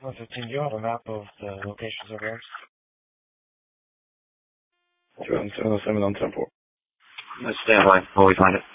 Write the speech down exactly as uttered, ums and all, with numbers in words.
one fifteen, do you have a map of the locations of those? two seven oh seven on ten four. Let's stand by while we find it.